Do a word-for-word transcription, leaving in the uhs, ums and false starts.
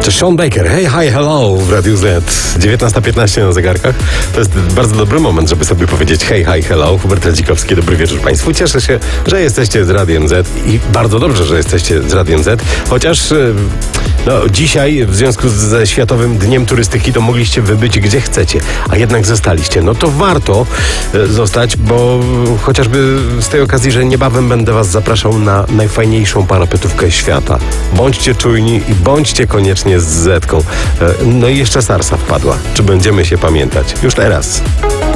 To Sean Baker, hey, hi, hello w Radiu Z. dziewiętnasta piętnaście na zegarkach. To jest bardzo dobry moment, żeby sobie powiedzieć hey, hi, hello. Hubert Radzikowski, dobry wieczór Państwu. Cieszę się, że jesteście z Radiem Z i bardzo dobrze, że jesteście z Radiem Z. Chociaż no, dzisiaj w związku ze Światowym Dniem Turystyki to mogliście wybyć gdzie chcecie, a jednak zostaliście. No to warto zostać, bo chociażby z tej okazji, że niebawem będę Was zapraszał na najfajniejszą parapetówkę świata. Bądźcie czujni i bądźcie koniecznie z Zetką. No i jeszcze Sarsa wpadła. Czy będziemy się pamiętać? Już teraz.